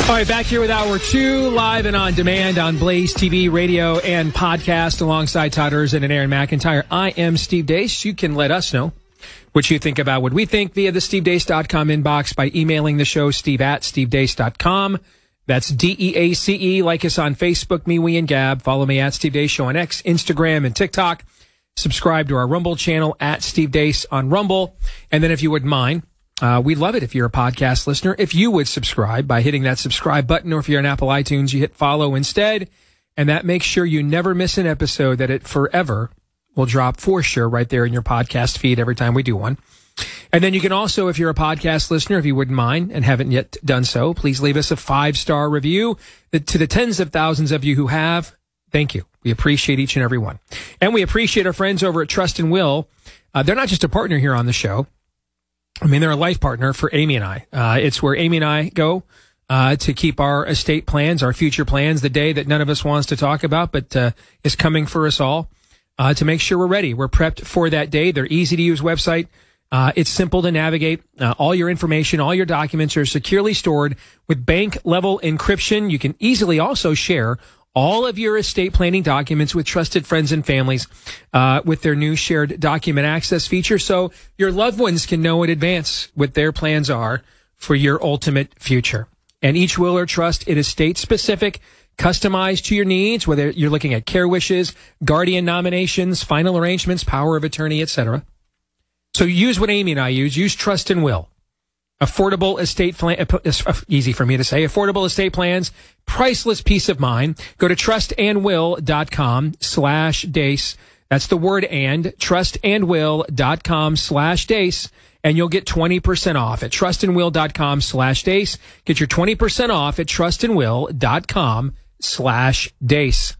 All right, back here with Hour 2, live and on demand on Blaze TV, radio, and podcast alongside Todd Erzin and Aaron McIntyre. I am Steve Deace. You can let us know what you think about what we think via the stevedeace.com inbox by emailing the show, steve@stevedeace.com. That's DEACE. Like us on Facebook, me, we, and Gab. Follow me at Steve Deace Show on X, Instagram, and TikTok. Subscribe to our Rumble channel at Steve Deace on Rumble. And then if you wouldn't mind, we'd love it if you're a podcast listener, if you would subscribe by hitting that subscribe button, or if you're on Apple iTunes, you hit follow instead. And that makes sure you never miss an episode, that it forever will drop for sure right there in your podcast feed every time we do one. And then you can also, if you're a podcast listener, if you wouldn't mind and haven't yet done so, please leave us a 5-star review. To the tens of thousands of you who have, thank you. We appreciate each and every one. And we appreciate our friends over at Trust and Will. They're not just a partner here on the show. I mean, they're a life partner for Amy and I. It's where Amy and I go to keep our estate plans, our future plans, the day that none of us wants to talk about, but is coming for us all, to make sure we're ready. We're prepped for that day. They're easy to use website. It's simple to navigate. All your information, all your documents are securely stored with bank level encryption. You can easily also share all of your estate planning documents with trusted friends and families with their new shared document access feature, so your loved ones can know in advance what their plans are for your ultimate future. And each will or trust, it is state-specific, customized to your needs, whether you're looking at care wishes, guardian nominations, final arrangements, power of attorney, etc. So use what Amy and I use. Use Trust and Will. Affordable estate plan, easy for me to say, affordable estate plans, priceless peace of mind. Go to trustandwill.com/Deace. That's the word and, trustandwill.com/Deace, and you'll get 20% off at trustandwill.com/Deace. Get your 20% off at trustandwill.com/Deace.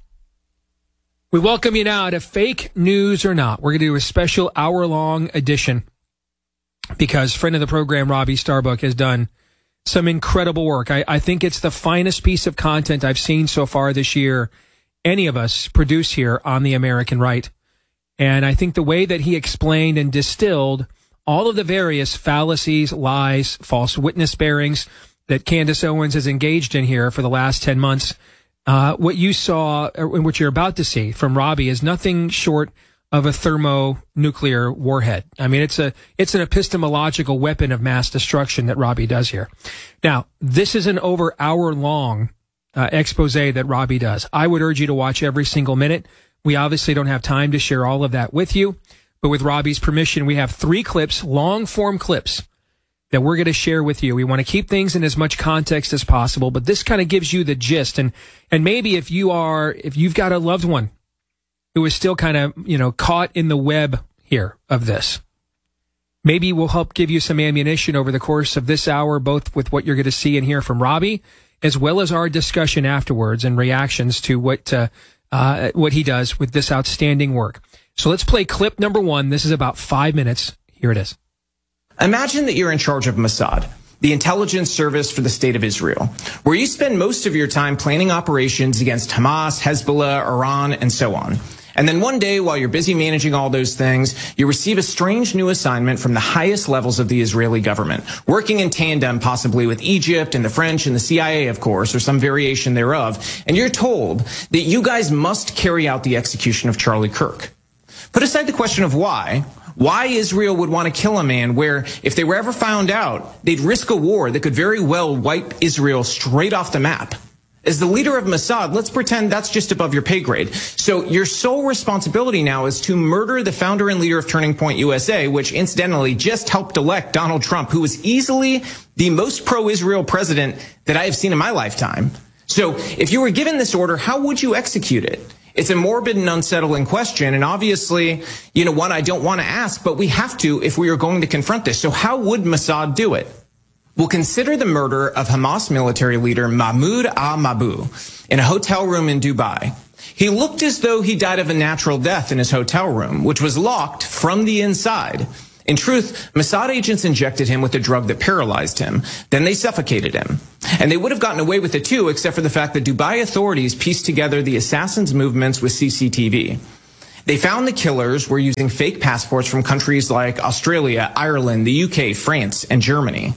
We welcome you now to Fake News or Not. We're going to do a special hour-long edition, because friend of the program, Robbie Starbuck, has done some incredible work. I think it's the finest piece of content I've seen so far this year, any of us produce here on The American Right. And I think the way that he explained and distilled all of the various fallacies, lies, false witness bearings that Candace Owens has engaged in here for the last 10 months, what you saw, and what you're about to see from Robbie, is nothing short of a thermonuclear warhead. I mean, it's an epistemological weapon of mass destruction that Robbie does here. Now, this is an over hour-long expose that Robbie does. I would urge you to watch every single minute. We obviously don't have time to share all of that with you, but with Robbie's permission, we have 3 clips, long-form clips, that we're going to share with you. We want to keep things in as much context as possible, but this kind of gives you the gist. And maybe if you've got a loved one who is still kind of, caught in the web here of this, maybe we'll help give you some ammunition over the course of this hour, both with what you're going to see and hear from Robbie, as well as our discussion afterwards and reactions to what he does with this outstanding work. So let's play clip number 1. This is about 5 minutes. Here it is. Imagine that you're in charge of Mossad, the intelligence service for the state of Israel, where you spend most of your time planning operations against Hamas, Hezbollah, Iran, and so on. And then one day, while you're busy managing all those things, you receive a strange new assignment from the highest levels of the Israeli government, working in tandem possibly with Egypt and the French and the CIA, of course, or some variation thereof. And you're told that you guys must carry out the execution of Charlie Kirk. Put aside the question of why Israel would want to kill a man where, if they were ever found out, they'd risk a war that could very well wipe Israel straight off the map. As the leader of Mossad, let's pretend that's just above your pay grade. So your sole responsibility now is to murder the founder and leader of Turning Point USA, which incidentally just helped elect Donald Trump, who was easily the most pro-Israel president that I have seen in my lifetime. So if you were given this order, how would you execute it? It's a morbid and unsettling question, and obviously, one I don't want to ask, but we have to if we are going to confront this. So how would Mossad do it? Well, consider the murder of Hamas military leader Mahmoud al-Mabhouh in a hotel room in Dubai. He looked as though he died of a natural death in his hotel room, which was locked from the inside. In truth, Mossad agents injected him with a drug that paralyzed him. Then they suffocated him. And they would have gotten away with it too, except for the fact that Dubai authorities pieced together the assassin's movements with CCTV. They found the killers were using fake passports from countries like Australia, Ireland, the UK, France, and Germany.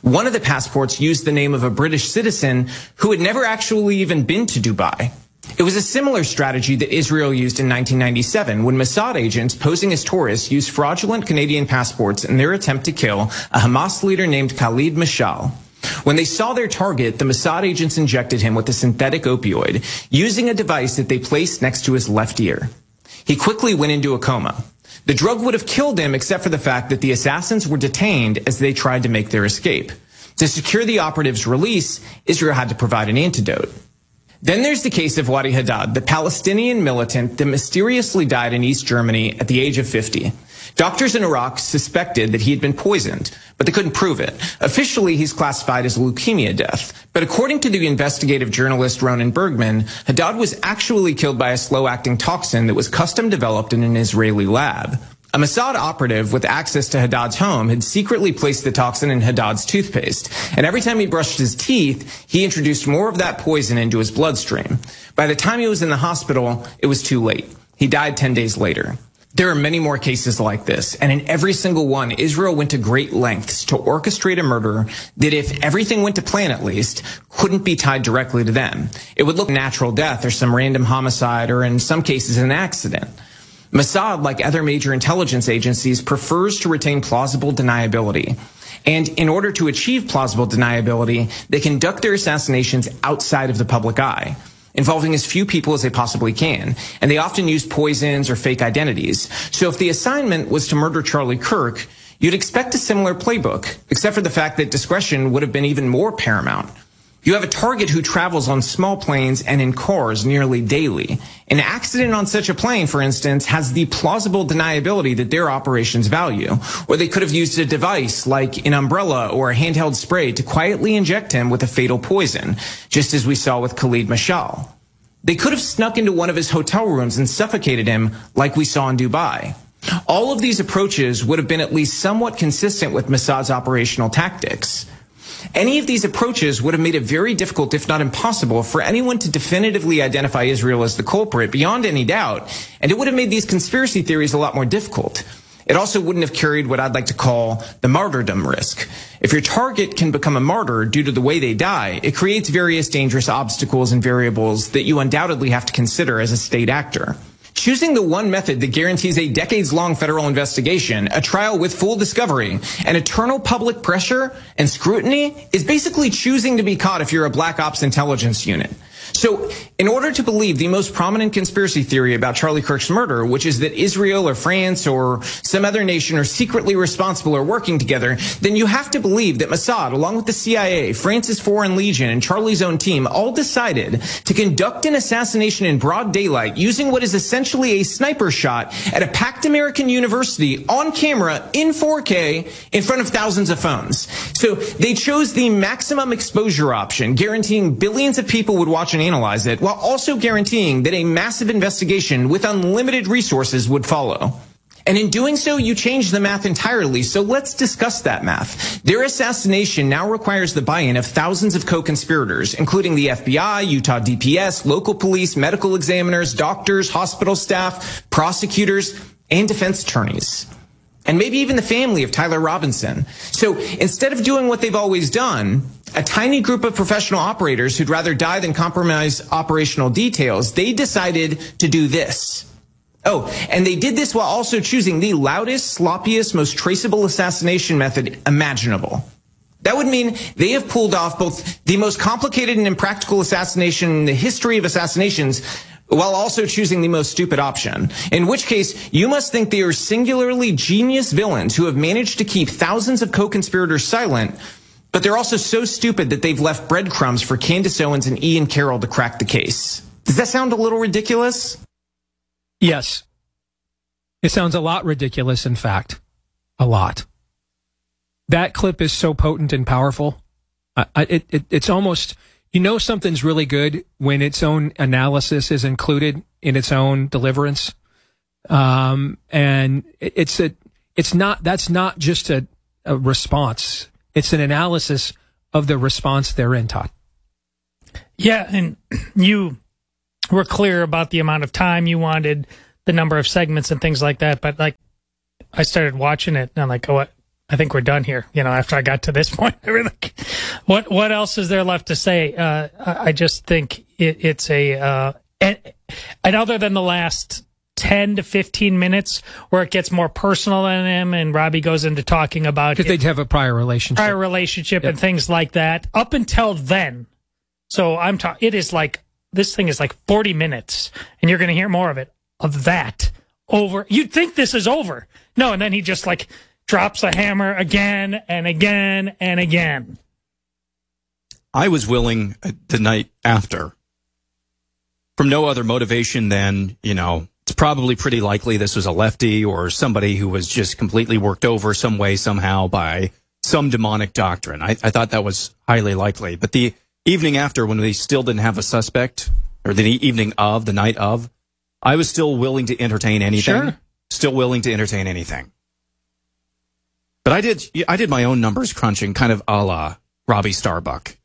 One of the passports used the name of a British citizen who had never actually even been to Dubai. It was a similar strategy that Israel used in 1997 when Mossad agents posing as tourists used fraudulent Canadian passports in their attempt to kill a Hamas leader named Khalid Mashal. When they saw their target, the Mossad agents injected him with a synthetic opioid using a device that they placed next to his left ear. He quickly went into a coma. The drug would have killed him except for the fact that the assassins were detained as they tried to make their escape. To secure the operative's release, Israel had to provide an antidote. Then there's the case of Wadi Haddad, the Palestinian militant that mysteriously died in East Germany at the age of 50. Doctors in Iraq suspected that he had been poisoned, but they couldn't prove it. Officially, he's classified as a leukemia death. But according to the investigative journalist Ronan Bergman, Haddad was actually killed by a slow-acting toxin that was custom developed in an Israeli lab. A Mossad operative with access to Haddad's home had secretly placed the toxin in Haddad's toothpaste, and every time he brushed his teeth, he introduced more of that poison into his bloodstream. By the time he was in the hospital, it was too late. He died 10 days later. There are many more cases like this, and in every single one, Israel went to great lengths to orchestrate a murder that, if everything went to plan at least, couldn't be tied directly to them. It would look natural death or some random homicide or, in some cases, an accident. Mossad, like other major intelligence agencies, prefers to retain plausible deniability. And in order to achieve plausible deniability, they conduct their assassinations outside of the public eye, involving as few people as they possibly can. And they often use poisons or fake identities. So if the assignment was to murder Charlie Kirk, you'd expect a similar playbook, except for the fact that discretion would have been even more paramount. You have a target who travels on small planes and in cars nearly daily. An accident on such a plane, for instance, has the plausible deniability that their operations value. Or they could have used a device like an umbrella or a handheld spray to quietly inject him with a fatal poison, just as we saw with Khalid Mashal. They could have snuck into one of his hotel rooms and suffocated him like we saw in Dubai. All of these approaches would have been at least somewhat consistent with Mossad's operational tactics. Any of these approaches would have made it very difficult, if not impossible, for anyone to definitively identify Israel as the culprit beyond any doubt, and it would have made these conspiracy theories a lot more difficult. It also wouldn't have carried what I'd like to call the martyrdom risk. If your target can become a martyr due to the way they die, it creates various dangerous obstacles and variables that you undoubtedly have to consider as a state actor. Choosing the one method that guarantees a decades-long federal investigation, a trial with full discovery, and eternal public pressure and scrutiny is basically choosing to be caught if you're a black ops intelligence unit. So, in order to believe the most prominent conspiracy theory about Charlie Kirk's murder, which is that Israel or France or some other nation are secretly responsible or working together, then you have to believe that Mossad, along with the CIA, France's Foreign Legion, and Charlie's own team, all decided to conduct an assassination in broad daylight using what is essentially a sniper shot at a packed American university on camera in 4K in front of thousands of phones. So, they chose the maximum exposure option, guaranteeing billions of people would watch and analyze it, while also guaranteeing that a massive investigation with unlimited resources would follow. And in doing so, you change the math entirely, so let's discuss that math. Their assassination now requires the buy-in of thousands of co-conspirators, including the FBI, Utah DPS, local police, medical examiners, doctors, hospital staff, prosecutors, and defense attorneys. And maybe even the family of Tyler Robinson. So instead of doing what they've always done, a tiny group of professional operators who'd rather die than compromise operational details, they decided to do this. Oh, and they did this while also choosing the loudest, sloppiest, most traceable assassination method imaginable. That would mean they have pulled off both the most complicated and impractical assassination in the history of assassinations, while also choosing the most stupid option. In which case, you must think they are singularly genius villains who have managed to keep thousands of co-conspirators silent, but they're also so stupid that they've left breadcrumbs for Candace Owens and Ian Carroll to crack the case. Does that sound a little ridiculous? Yes. It sounds a lot ridiculous, in fact. A lot. That clip is so potent and powerful. It's almost... You know something's really good when its own analysis is included in its own deliverance. And that's not just a response. It's an analysis of the response therein, Todd. Yeah, and you were clear about the amount of time you wanted, the number of segments and things like that, but like I started watching it and I'm like, oh, I think we're done here. After I got to this point, what else is there left to say? I just think it's and other than the last 10 to 15 minutes where it gets more personal than him and Robbie goes into talking about because they'd have a prior relationship and things like that up until then. So it is like, this thing is like 40 minutes and you're going to hear more of that over. You'd think this is over. No. And then he just like drops a hammer again and again and again. I was willing the night after, from no other motivation than, it's probably pretty likely this was a lefty or somebody who was just completely worked over some way, somehow by some demonic doctrine. I thought that was highly likely. But the evening after, when we still didn't have a suspect, or the night of, I was still willing to entertain anything. Sure. Still willing to entertain anything. But I did my own numbers crunching, kind of a la Robbie Starbuck.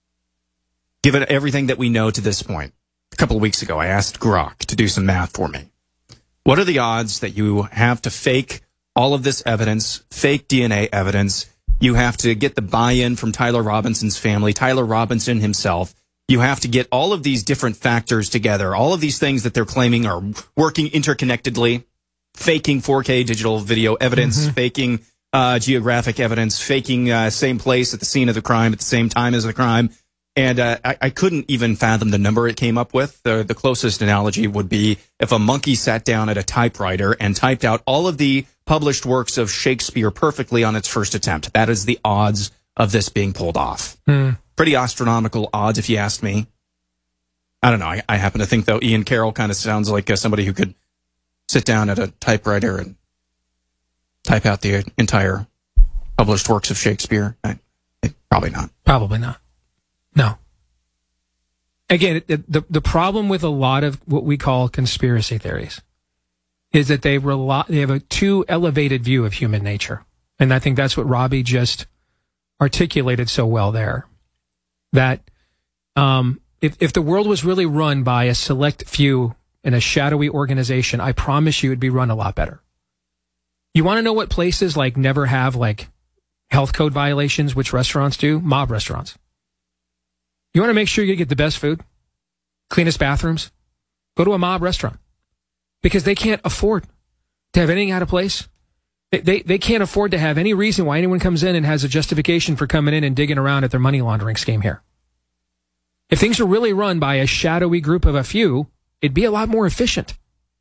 Given everything that we know to this point, a couple of weeks ago, I asked Grok to do some math for me. What are the odds that you have to fake all of this evidence, fake DNA evidence? You have to get the buy-in from Tyler Robinson's family, Tyler Robinson himself. You have to get all of these different factors together, all of these things that they're claiming are working interconnectedly, faking 4K digital video evidence, faking geographic evidence, faking same place at the scene of the crime at the same time as the crime. And I couldn't even fathom the number it came up with. The closest analogy would be if a monkey sat down at a typewriter and typed out all of the published works of Shakespeare perfectly on its first attempt. That is the odds of this being pulled off. Pretty astronomical odds, if you ask me. I don't know. I happen to think, though, Ian Carroll kind of sounds like somebody who could sit down at a typewriter and type out the entire published works of Shakespeare. Probably not. Probably not. No. Again, the problem with a lot of what we call conspiracy theories is that they have a too elevated view of human nature. And I think that's what Robbie just articulated so well there. That if the world was really run by a select few in a shadowy organization, I promise you it'd be run a lot better. You want to know what places like never have like health code violations, which restaurants do? Mob restaurants. You want to make sure you get the best food, cleanest bathrooms? Go to a mob restaurant because they can't afford to have anything out of place. They can't afford to have any reason why anyone comes in and has a justification for coming in and digging around at their money laundering scheme here. If things were really run by a shadowy group of a few, it'd be a lot more efficient.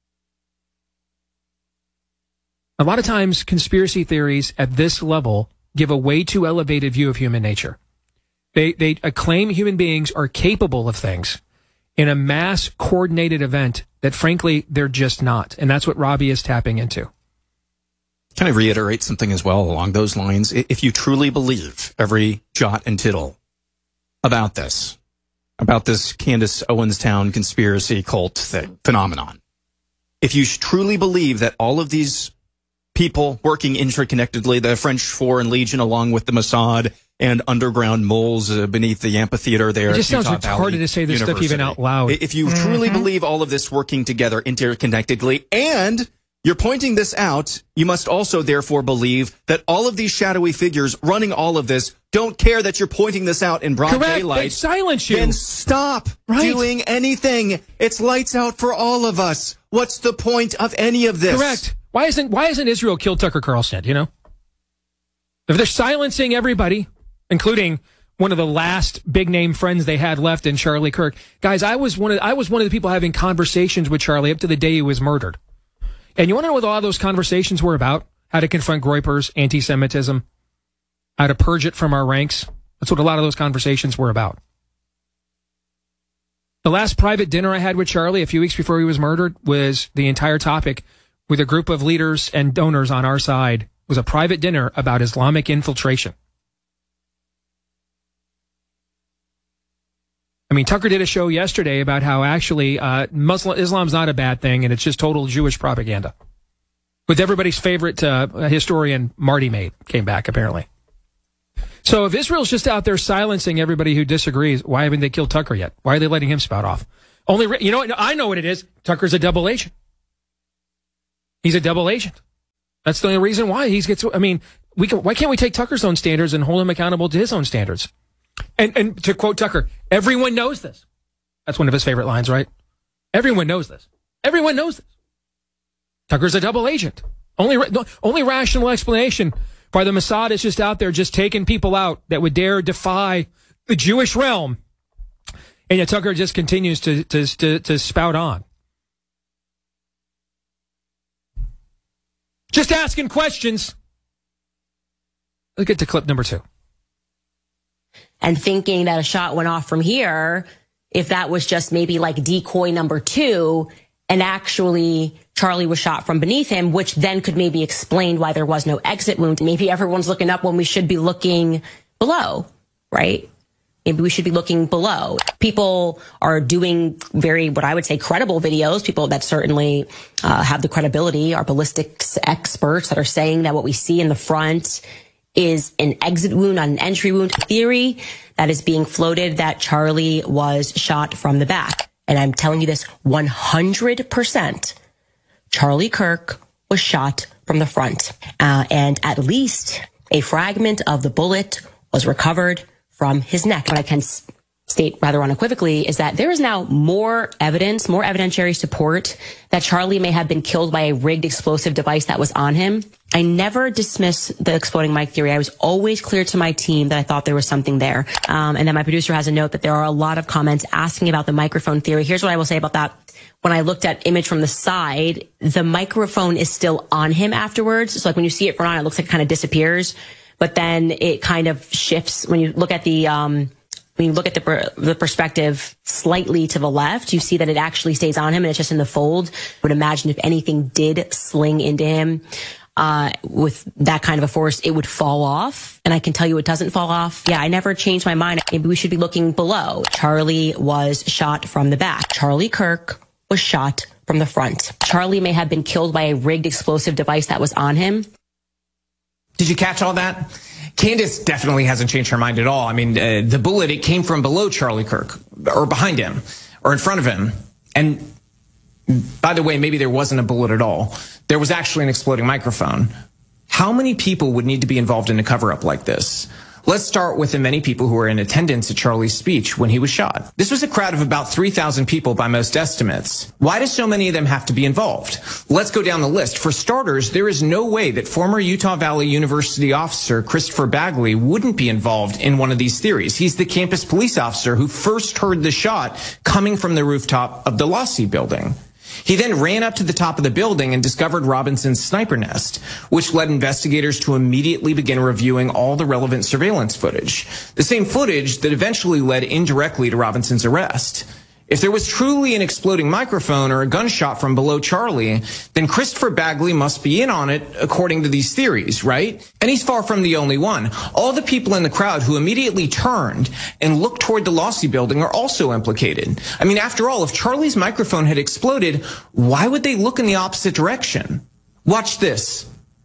A lot of times, conspiracy theories at this level give a way too elevated view of human nature. They claim human beings are capable of things in a mass coordinated event that, frankly, they're just not. And that's what Robbie is tapping into. Can I reiterate something as well along those lines? If you truly believe every jot and tittle about this Candace Owens-Town conspiracy cult phenomenon, if you truly believe that all of these people working interconnectedly, the French Foreign Legion along with the Mossad and underground moles beneath the amphitheater there. It just sounds retarded to say this stuff even out loud. If you truly believe all of this working together interconnectedly, and you're pointing this out, you must also therefore believe that all of these shadowy figures running all of this don't care that you're pointing this out in broad daylight. They silence you. Then stop doing anything. It's lights out for all of us. What's the point of any of this? Correct. Why isn't Israel killed Tucker Carlson, you know? If they're silencing everybody, including one of the last big name friends they had left in Charlie Kirk. Guys, I was one of the people having conversations with Charlie up to the day he was murdered. And you want to know what a lot of those conversations were about? How to confront Groyper's anti-Semitism, how to purge it from our ranks. That's what a lot of those conversations were about. The last private dinner I had with Charlie a few weeks before he was murdered was the entire topic with a group of leaders and donors on our side. It was a private dinner about Islamic infiltration. I mean, Tucker did a show yesterday about how actually Islam's not a bad thing and it's just total Jewish propaganda. With everybody's favorite historian, Marty Maid, came back apparently. So if Israel's just out there silencing everybody who disagrees, why haven't they killed Tucker yet? Why are they letting him spout off? You know what? I know what it is. Tucker's a double agent. He's a double agent. That's the only reason why he gets. I mean, why can't we take Tucker's own standards and hold him accountable to his own standards? And to quote Tucker, everyone knows this. That's one of his favorite lines, right? Everyone knows this. Everyone knows this. Tucker's a double agent. Only rational explanation why the Mossad is just out there just taking people out that would dare defy the Jewish realm. And yet Tucker just continues to spout on. Just asking questions. Let's get to clip number 2. And thinking that a shot went off from here, if that was just maybe like decoy number 2, and actually Charlie was shot from beneath him, which then could maybe explain why there was no exit wound. Maybe everyone's looking up when we should be looking below, right? Maybe we should be looking below. People are doing very, what I would say, credible videos. People that certainly have the credibility are ballistics experts that are saying that what we see in the front is an exit wound, not an entry wound. Theory that is being floated that Charlie was shot from the back. And I'm telling you this 100%. Charlie Kirk was shot from the front. And at least a fragment of the bullet was recovered from his neck. What I can state rather unequivocally is that there is now more evidence, more evidentiary support that Charlie may have been killed by a rigged explosive device that was on him. I never dismiss the exploding mic theory. I was always clear to my team that I thought there was something there. And then my producer has a note that there are a lot of comments asking about the microphone theory. Here's what I will say about that. When I looked at image from the side, the microphone is still on him afterwards. So like when you see it from on, it looks like it kind of disappears, but then it kind of shifts. When you look at the perspective slightly to the left, you see that it actually stays on him and it's just in the fold. I would imagine if anything did sling into him with that kind of a force, it would fall off. And I can tell you it doesn't fall off. Yeah, I never changed my mind. Maybe we should be looking below. Charlie was shot from the back. Charlie Kirk was shot from the front. Charlie may have been killed by a rigged explosive device that was on him. Did you catch all that? Candace definitely hasn't changed her mind at all. I mean, the bullet, it came from below Charlie Kirk, or behind him, or in front of him. And by the way, maybe there wasn't a bullet at all. There was actually an exploding microphone. How many people would need to be involved in a cover-up like this? Let's start with the many people who were in attendance at Charlie's speech when he was shot. This was a crowd of about 3,000 people by most estimates. Why do so many of them have to be involved? Let's go down the list. For starters, there is no way that former Utah Valley University officer Christopher Bagley wouldn't be involved in one of these theories. He's the campus police officer who first heard the shot coming from the rooftop of the Lossie building. He then ran up to the top of the building and discovered Robinson's sniper nest, which led investigators to immediately begin reviewing all the relevant surveillance footage. The same footage that eventually led indirectly to Robinson's arrest. If there was truly an exploding microphone or a gunshot from below Charlie, then Christopher Bagley must be in on it according to these theories, right? And he's far from the only one. All the people in the crowd who immediately turned and looked toward the Lossie building are also implicated. I mean, after all, if Charlie's microphone had exploded, why would they look in the opposite direction? Watch this.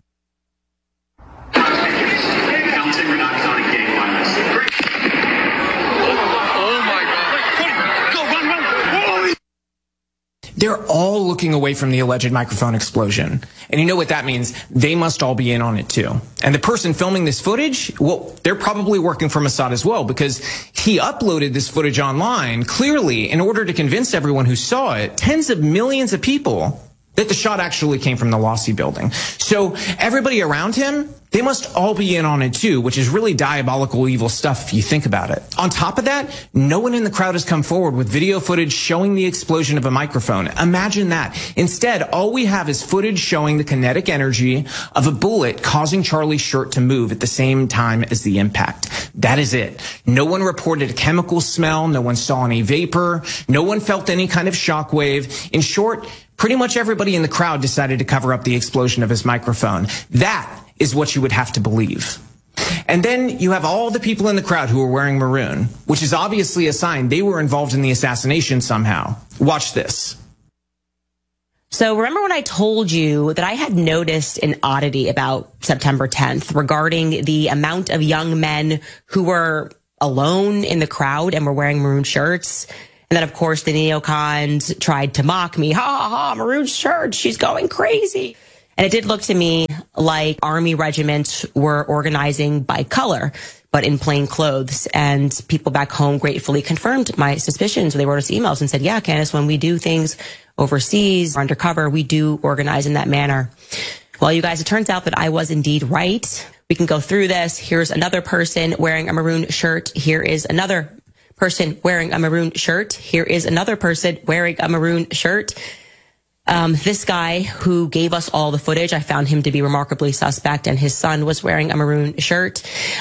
They're all looking away from the alleged microphone explosion. And you know what that means? They must all be in on it too. And the person filming this footage, well, they're probably working for Mossad as well, because he uploaded this footage online clearly in order to convince everyone who saw it, tens of millions of people, that the shot actually came from the Lossie building. So everybody around him, they must all be in on it too, which is really diabolical, evil stuff if you think about it. On top of that, no one in the crowd has come forward with video footage showing the explosion of a microphone. Imagine that. Instead, all we have is footage showing the kinetic energy of a bullet causing Charlie's shirt to move at the same time as the impact. That is it. No one reported a chemical smell. No one saw any vapor. No one felt any kind of shockwave. In short, pretty much everybody in the crowd decided to cover up the explosion of his microphone. That is what you would have to believe. And then you have all the people in the crowd who are wearing maroon, which is obviously a sign they were involved in the assassination somehow. Watch this. So remember when I told you that I had noticed an oddity about September 10th regarding the amount of young men who were alone in the crowd and were wearing maroon shirts? And then, of course, the neocons tried to mock me. Ha, ha, ha, maroon shirt. She's going crazy. And it did look to me like Army regiments were organizing by color, but in plain clothes. And people back home gratefully confirmed my suspicions. They wrote us emails and said, yeah, Candace, when we do things overseas or undercover, we do organize in that manner. Well, you guys, it turns out that I was indeed right. We can go through this. Here's another person wearing a maroon shirt. Here is another person wearing a maroon shirt. Here is another person wearing a maroon shirt. This guy who gave us all the footage, I found him to be remarkably suspect, and his son was wearing a maroon shirt.